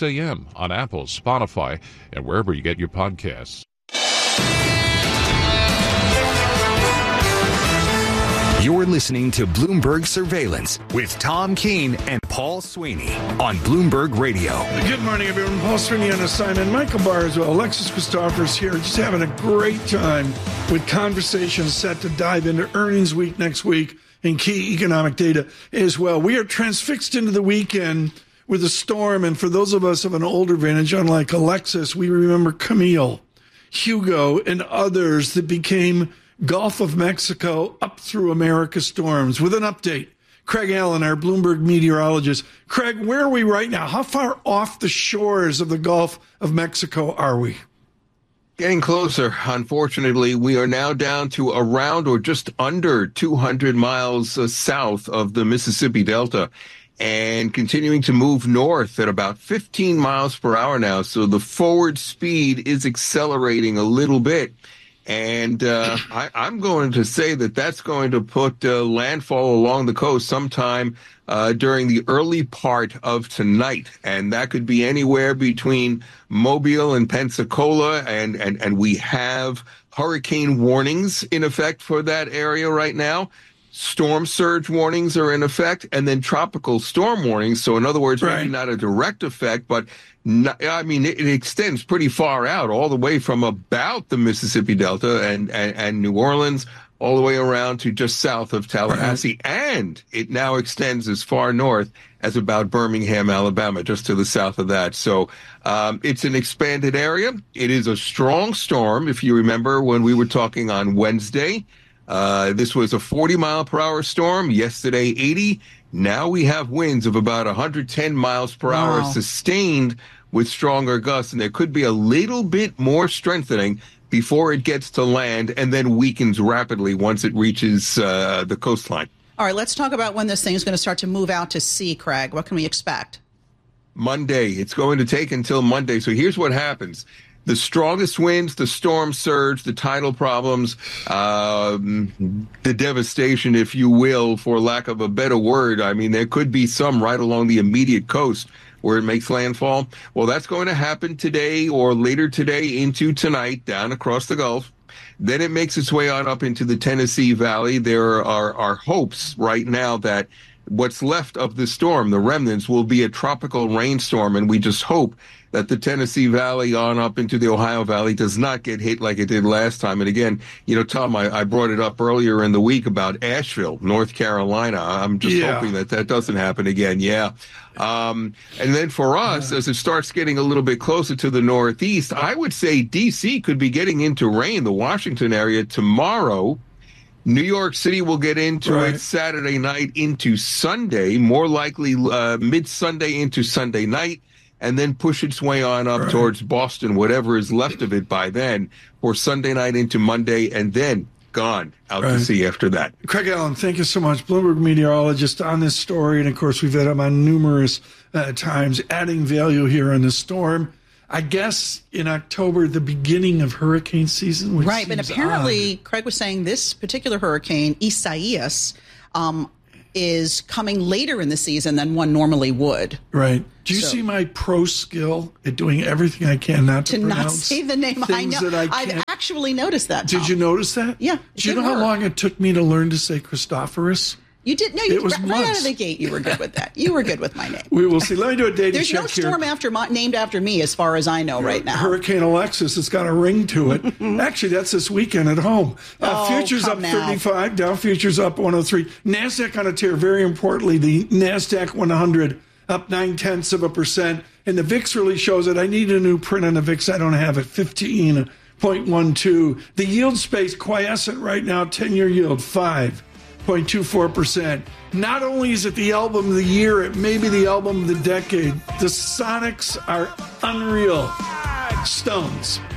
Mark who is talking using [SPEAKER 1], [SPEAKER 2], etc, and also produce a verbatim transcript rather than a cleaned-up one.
[SPEAKER 1] a.m. on Apple, Spotify, and wherever you get your podcasts.
[SPEAKER 2] You're listening to Bloomberg Surveillance with Tom Keene and Paul Sweeney on Bloomberg Radio.
[SPEAKER 3] Good morning, everyone. Paul Sweeney on assignment. Michael Barr as well. Alexis Christophers here. Just having a great time with conversations set to dive into earnings week next week and key economic data as well. We are transfixed into the weekend with a storm, and for those of us of an older vintage, unlike Alexis, we remember Camille, Hugo, and others that became Gulf of Mexico up through America storms. With an update, Craig Allen, our Bloomberg meteorologist. Craig, where are we right now? How far off the shores of the Gulf of Mexico are we?
[SPEAKER 4] Getting closer. Unfortunately, we are now down to around or just under two hundred miles uh, south of the Mississippi Delta and continuing to move north at about fifteen miles per hour now. So the forward speed is accelerating a little bit. And uh, I, I'm going to say that that's going to put uh, landfall along the coast sometime uh, during the early part of tonight. And that could be anywhere between Mobile and Pensacola. And, and, and we have hurricane warnings in effect for that area right now. Storm surge warnings are in effect, and then tropical storm warnings. So in other words, right. maybe not a direct effect, but not, I mean, it, it extends pretty far out, all the way from about the Mississippi Delta and, and, and New Orleans, all the way around to just south of Tallahassee. Right. And it now extends as far north as about Birmingham, Alabama, just to the south of that. So um, it's an expanded area. It is a strong storm. If you remember when we were talking on Wednesday, Uh, this was a forty mile per hour storm. Yesterday, eighty. Now we have winds of about one hundred ten miles per wow. hour sustained with stronger gusts. And there could be a little bit more strengthening before it gets to land and then weakens rapidly once it reaches uh, the coastline.
[SPEAKER 5] All right, let's talk about when this thing is going to start to move out to sea, Craig. What can we expect?
[SPEAKER 4] Monday. It's going to take until Monday. So here's what happens. The strongest winds, the storm surge, the tidal problems, um, the devastation, if you will, for lack of a better word. I mean, there could be some right along the immediate coast where it makes landfall. Well, that's going to happen today or later today into tonight down across the Gulf. Then it makes its way on up into the Tennessee Valley. There are, are hopes right now that what's left of the storm, the remnants, will be a tropical rainstorm, and we just hope that the Tennessee Valley on up into the Ohio Valley does not get hit like it did last time. And again, you know, Tom, I, I brought it up earlier in the week about Asheville, North Carolina. I'm just yeah. hoping that that doesn't happen again. Yeah. Um, and then for us, as it starts getting a little bit closer to the Northeast, I would say D C could be getting into rain, the Washington area tomorrow. New York City will get into right. it Saturday night into Sunday, more likely uh, mid-Sunday into Sunday night, and then push its way on up right. towards Boston, whatever is left of it by then, for Sunday night into Monday, and then gone out right. to sea after that.
[SPEAKER 3] Craig Allen, thank you so much. Bloomberg meteorologist on this story, and of course we've had him on numerous uh, times, adding value here on the storm. I guess in October, the beginning of hurricane season. Which
[SPEAKER 5] right, but apparently,
[SPEAKER 3] odd.
[SPEAKER 5] Craig was saying this particular hurricane, Isaias, um, is coming later in the season than one normally would.
[SPEAKER 3] Right. Do you so, see my pro skill at doing everything I can not to,
[SPEAKER 5] to
[SPEAKER 3] pronounce
[SPEAKER 5] not say the name? I know.
[SPEAKER 3] That I
[SPEAKER 5] I've actually noticed that, Tom.
[SPEAKER 3] Did you notice that?
[SPEAKER 5] Yeah.
[SPEAKER 3] Do you know how long it took me to learn to say Christophorus?
[SPEAKER 5] You did no. You
[SPEAKER 3] it was
[SPEAKER 5] right,
[SPEAKER 3] right
[SPEAKER 5] out of the gate. You were good with that. You were good with my name.
[SPEAKER 3] We will see. Let me do a data
[SPEAKER 5] There's
[SPEAKER 3] check
[SPEAKER 5] no storm
[SPEAKER 3] here.
[SPEAKER 5] after my, named after me, as far as I know, right now.
[SPEAKER 3] Hurricane Alexis. It's got a ring to it. Actually, that's this weekend at home. Uh,
[SPEAKER 5] oh,
[SPEAKER 3] futures up
[SPEAKER 5] now.
[SPEAKER 3] thirty-five. Dow futures up one hundred three. Nasdaq on a tear. Very importantly, the Nasdaq one hundred up nine tenths of a percent. And the V I X really shows it. I need a new print on the V I X. I don't have it. fifteen point one two. The yield space quiescent right now. ten-year yield five point two four percent. Not only is it the album of the year, it may be the album of the decade. The Sonics are unreal. Stones.